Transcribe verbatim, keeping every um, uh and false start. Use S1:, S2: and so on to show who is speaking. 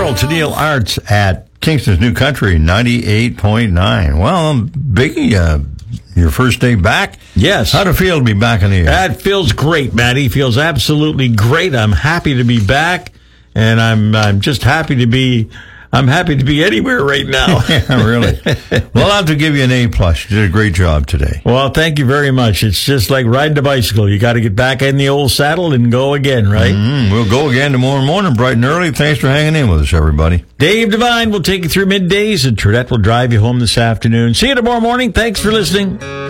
S1: Carol Tennille Arts at Kingston's New Country, ninety-eight point nine. Well, Biggie, uh, your first day back?
S2: Yes.
S1: How'd it feel to be back in the air?
S2: That feels great, Matty. Feels absolutely great. I'm happy to be back, and I'm I'm just happy to be I'm happy to be anywhere right now.
S1: Yeah, really. Well, I'll have to give you an A plus. You did a great job today.
S2: Well, thank you very much. It's just like riding a bicycle. You got to get back in the old saddle and go again, right?
S1: Mm-hmm. We'll go again tomorrow morning, bright and early. Thanks for hanging in with us, everybody.
S2: Dave Devine will take you through middays, and Trinette will drive you home this afternoon. See you tomorrow morning. Thanks for listening.